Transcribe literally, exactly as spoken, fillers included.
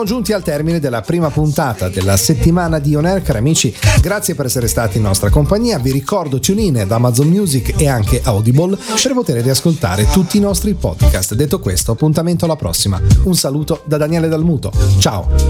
Giunti al termine della prima puntata della settimana di On Air, cari amici, grazie per essere stati in nostra compagnia. Vi ricordo TuneIn ad Amazon Music e anche Audible per poter riascoltare tutti i nostri podcast. Detto questo, appuntamento alla prossima. Un saluto da Daniele Dalmuto. Ciao.